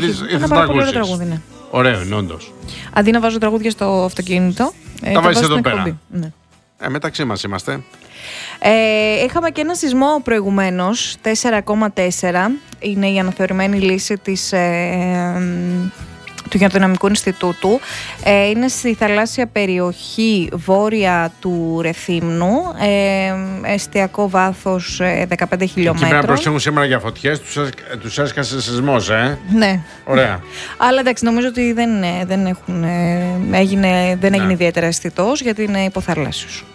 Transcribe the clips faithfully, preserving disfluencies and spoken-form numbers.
ήθελες να ακούσεις. Τραγούδι, ναι. Ωραίο είναι όντως. Αντί να βάζω τραγούδια στο αυτοκίνητο, τα, τα βάζεις εδώ πέρα. Ναι. Ε, μεταξύ μας είμαστε. Ε, είχαμε και ένα σεισμό προηγουμένως, τέσσερα κόμμα τέσσερα. Είναι η αναθεωρημένη λύση της, ε, του Γεωδυναμικού Ινστιτούτου. Ε, είναι στη θαλάσσια περιοχή βόρεια του Ρεθύμνου, ε, εστιακό βάθος δεκαπέντε χιλιόμετρων. Εκεί πρέπει να προσέχουν σήμερα για φωτιές, τους, τους έσκασε σεισμός, ε. Ναι. Ωραία. Αλλά εντάξει, νομίζω ότι δεν, δεν, έχουν, έγινε, δεν έγινε ναι. ιδιαίτερα αισθητός, γιατί είναι υποθαλάσσιος.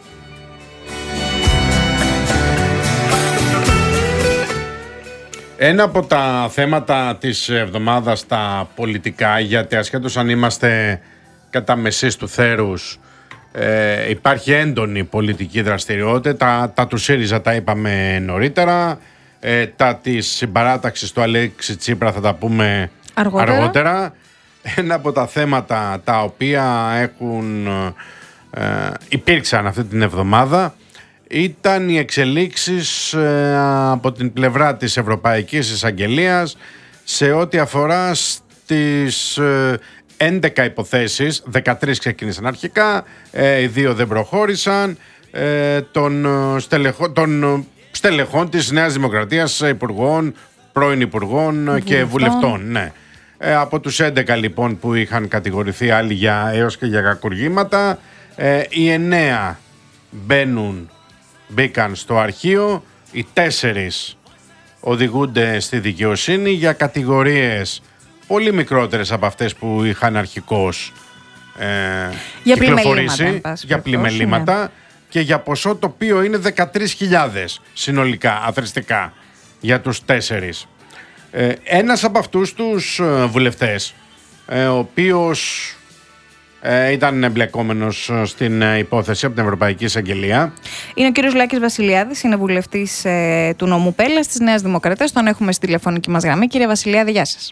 Ένα από τα θέματα της εβδομάδας τα πολιτικά, γιατί ασχέτως αν είμαστε κατά μεσής του θέρους, ε, υπάρχει έντονη πολιτική δραστηριότητα. Τα, τα του ΣΥΡΙΖΑ τα είπαμε νωρίτερα, ε, τα της συμπαράταξης του Αλέξη Τσίπρα θα τα πούμε αργότερα. αργότερα. Ένα από τα θέματα τα οποία έχουν, ε, υπήρξαν αυτή την εβδομάδα ήταν οι εξελίξεις ε, από την πλευρά της Ευρωπαϊκής Εισαγγελίας σε ό,τι αφορά στις ε, έντεκα υποθέσεις, δεκατρείς ξεκίνησαν αρχικά, ε, οι δύο δεν προχώρησαν, ε, των, στελεχο, των στελεχών της Νέας Δημοκρατίας, υπουργών, πρώην υπουργών Βουλευτών. και βουλευτών. Ναι. Ε, από τους έντεκα λοιπόν που είχαν κατηγορηθεί άλλοι για, έως και για κακουργήματα, ε, οι εννέα μπαίνουν Μπήκαν στο αρχείο, οι τέσσερις οδηγούνται στη δικαιοσύνη για κατηγορίες πολύ μικρότερες από αυτές που είχαν αρχικώς ε, για κυκλοφορήσει, πλημελήματα, για πλημελήματα ναι. και για ποσό το οποίο είναι δεκατρείς χιλιάδες συνολικά, αθρηστικά, για τους τέσσερις. Ε, ένας από αυτούς τους βουλευτές, ε, ο οποίος Ε, ήταν εμπλεκόμενος στην υπόθεση από την Ευρωπαϊκή Εισαγγελία. Είναι ο κύριος Λάκης Βασιλιάδης, είναι βουλευτής ε, του νομού Πέλλας της Νέας Δημοκρατίας. Τον έχουμε στη τηλεφωνική μας γραμμή. Κύριε Βασιλιάδη, γεια σας.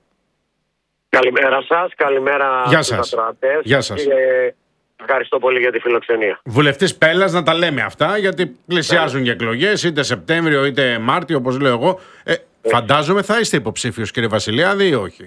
Καλημέρα σας, καλημέρα στους ακροατές. Γεια σας. Και ευχαριστώ πολύ για τη φιλοξενία. Βουλευτής Πέλλας, να τα λέμε αυτά, γιατί πλησιάζουν yeah. και εκλογές, είτε Σεπτέμβριο είτε Μάρτιο, όπως λέω εγώ. Ε, yeah. Φαντάζομαι θα είστε υποψήφιος, κύριε Βασιλιάδη, ή όχι?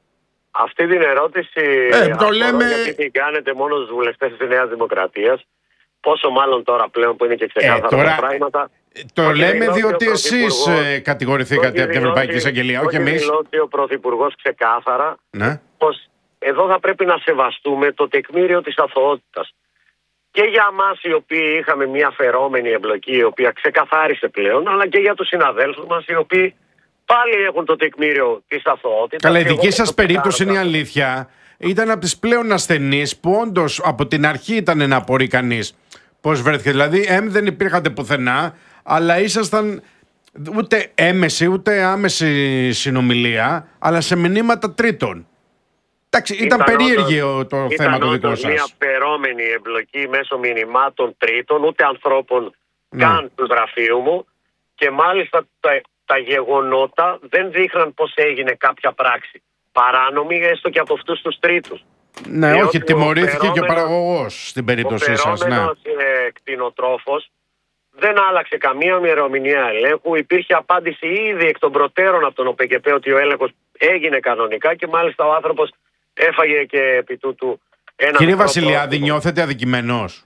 Αυτή την ερώτηση ε, το λέμε... γιατί την κάνετε μόνο στους βουλευτές της Νέας Δημοκρατίας, πόσο μάλλον τώρα πλέον που είναι και ξεκάθαρα ε, τώρα... τα πράγματα. Το ότι λέμε διότι εσείς κατηγορηθήκατε από την Ευρωπαϊκή Εισαγγελία, όχι εμείς. Δηλώσει ο Πρωθυπουργός ξεκάθαρα ναι. πως εδώ θα πρέπει να σεβαστούμε το τεκμήριο της αθωότητας. Και για εμάς οι οποίοι είχαμε μια φερόμενη εμπλοκή, η οποία ξεκαθάρισε πλέον, αλλά και για τους συναδέλφους μας οι οποίοι πάλι έχουν το τεκμήριο της αθωότητας. Καλά, η δική σας περίπτωση είναι η αλήθεια. Ήταν από τις πλέον ασθενείς που όντως από την αρχή ήταν να απορεί κανείς πώς βρέθηκε. Δηλαδή, εμ δεν υπήρχατε πουθενά, αλλά ήσασταν ούτε έμεση ούτε άμεση συνομιλία, αλλά σε μηνύματα τρίτων. Εντάξει, ήταν, ήταν περίεργο όντως, το ήταν θέμα το δικό σας. Ήταν μια περόμενη εμπλοκή μέσω μηνυμάτων τρίτων, ούτε ανθρώπων ναι. καν του γραφείου μου, και μάλιστα τα, τα γεγονότα δεν δείχναν πως έγινε κάποια πράξη παράνομη, έστω και από αυτούς τους τρίτους. Ναι, διότι όχι, τιμωρήθηκε και ο παραγωγός στην περίπτωσή σας. Ο περόμενος ναι. κτηνοτρόφος δεν άλλαξε καμία ημερομηνία ελέγχου. Υπήρχε απάντηση ήδη εκ των προτέρων από τον ΟΠΕΚΕΠ ότι ο έλεγχος έγινε κανονικά και μάλιστα ο άνθρωπος έφαγε και επί τούτου ένα. Κύριε Βασιλιάδη, νιώθετε αδικημένος?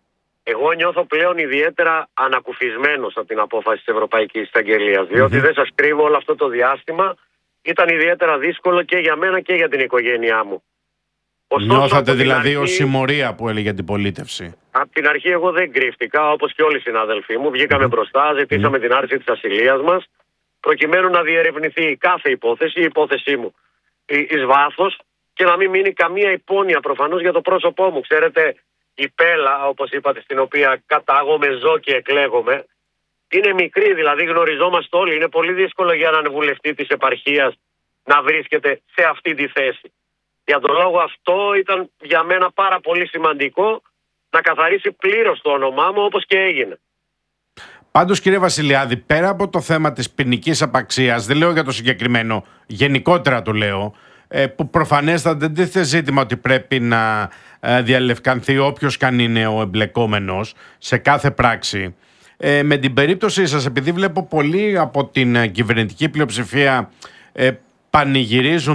Εγώ νιώθω πλέον ιδιαίτερα ανακουφισμένος από την απόφαση της Ευρωπαϊκής Εισαγγελίας, διότι mm-hmm. δεν σας κρύβω, όλο αυτό το διάστημα ήταν ιδιαίτερα δύσκολο και για μένα και για την οικογένειά μου. Ωστόσο, νιώθατε δηλαδή αρχή, ως συμμορία που έλεγε αντιπολίτευση? Από την αρχή εγώ δεν κρύφτηκα, όπως και όλοι οι συναδελφοί μου. Βγήκαμε mm-hmm. μπροστά, ζητήσαμε mm-hmm. την άρση της ασυλίας μας, προκειμένου να διερευνηθεί κάθε υπόθεση, η υπόθεσή μου εις βάθος, και να μην μείνει καμία υπόνοια προφανώς για το πρόσωπό μου. Ξέρετε, η Πέλα, όπως είπατε, στην οποία κατάγομαι, ζω και εκλέγομαι, είναι μικρή, δηλαδή γνωριζόμαστε όλοι. Είναι πολύ δύσκολο για έναν βουλευτή της επαρχίας να βρίσκεται σε αυτή τη θέση. Για τον λόγο αυτό ήταν για μένα πάρα πολύ σημαντικό να καθαρίσει πλήρως το όνομά μου, όπως και έγινε. Πάντως, κύριε Βασιλιάδη, πέρα από το θέμα της ποινικής απαξίας, δεν λέω για το συγκεκριμένο, γενικότερα το λέω, που προφανέστατα δεν τίθεται ζήτημα ότι πρέπει να διαλευκανθεί όποιος καν είναι ο εμπλεκόμενος σε κάθε πράξη. Ε, με την περίπτωσή σας, επειδή βλέπω πολλοί από την κυβερνητική πλειοψηφία ε, πανηγυρίζουν